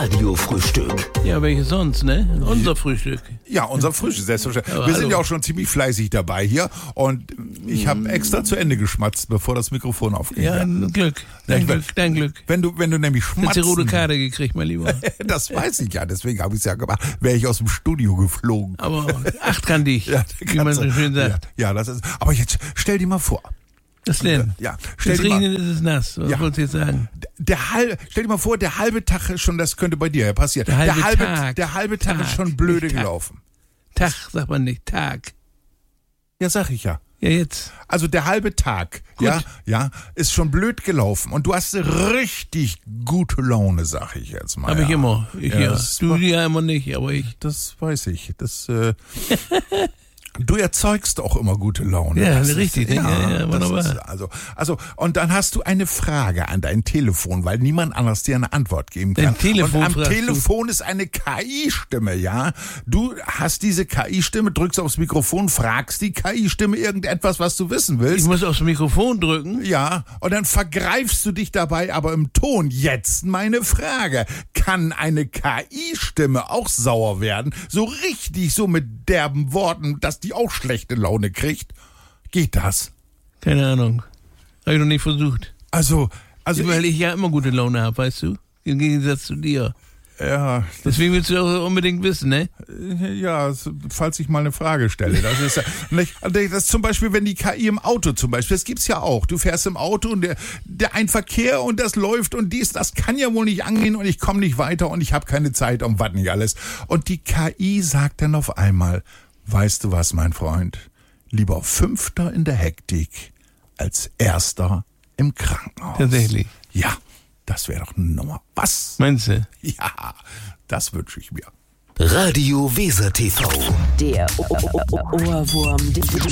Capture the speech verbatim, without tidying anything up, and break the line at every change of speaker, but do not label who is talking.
Radiofrühstück.
Ja, welches sonst, ne? Unser Frühstück.
Ja, unser Frühstück, selbstverständlich.
Aber
Wir
hallo.
sind ja auch schon ziemlich fleißig dabei hier und ich habe extra zu Ende geschmatzt, bevor das Mikrofon aufging.
Ja, ein Glück. Dein
Ja,
Glück, dein Glück.
Wenn du, wenn du nämlich
Hast die
schmatzt,
rote Karte gekriegt, mein Lieber.
das weiß ich ja, deswegen habe ich es ja gemacht, wäre ich aus dem Studio geflogen.
Aber acht kann dich,
Ja,
wie man so
kannst du-
schön sagt.
Ja, ja, das ist. Aber jetzt stell dir mal vor.
Was denn?
Ja, stell
Es
dir mal,
regnet, ist es nass. Was
Ja.
wolltest du jetzt sagen?
der halbe, stell dir mal vor, der halbe Tag ist schon, das könnte bei dir ja passieren.
Der halbe Tag.
der halbe Tag,
Tag.
ist schon blöde
Nicht Tag.
gelaufen.
Tag, sagt man nicht. Tag.
Ja, sag ich ja.
Ja, jetzt.
Also der halbe Tag,
Gut.
ja, ja, ist schon blöd gelaufen und du hast richtig gute Laune, sag ich jetzt mal.
Hab
ja.
ich immer. Ich
Ja,
ja.
das
Du
war-
ja immer nicht, aber ich.
Das weiß ich. Das, äh, du erzeugst auch immer gute Laune.
Ja,
Das
richtig,
Ist,
ja, ja,
das
wunderbar.
ist, also, also, und dann hast du eine Frage an dein Telefon, weil niemand anders dir eine Antwort geben kann.
Dein Telefon
und am
fragst du.
Telefon ist eine K I-Stimme, ja. Du hast diese K I-Stimme, drückst aufs Mikrofon, fragst die K I-Stimme irgendetwas, was du wissen
Ich
willst.
muss aufs Mikrofon drücken.
Ja, und dann vergreifst du dich dabei aber im Ton. Jetzt meine Frage. Kann eine K I-Stimme auch sauer werden? So richtig, so mit derben Worten, dass die auch schlechte Laune kriegt? Geht das?
Keine Ahnung. Hab ich noch nicht versucht.
Also, also,
Weil ich ja immer gute Laune habe, weißt du? Im Gegensatz zu dir.
ja,
Deswegen willst du auch unbedingt wissen, ne?
ja, falls ich mal eine Frage stelle. Das ist ja, nicht, das ist zum Beispiel, wenn die K I im Auto zum Beispiel, das gibt's ja auch. Du fährst im Auto und der, der ein Verkehr und das läuft und dies, das kann ja wohl nicht angehen und ich komme nicht weiter und ich habe keine Zeit und was nicht alles. Und die K I sagt dann auf einmal, weißt du was, mein Freund? Lieber Fünfter in der Hektik als Erster im Krankenhaus.
Tatsächlich.
Ja, das wäre doch eine Nummer. Was?
Meinst du?
Ja, das wünsche ich mir.
Radio Weser T V.
Der O- O- O- Ohrwurm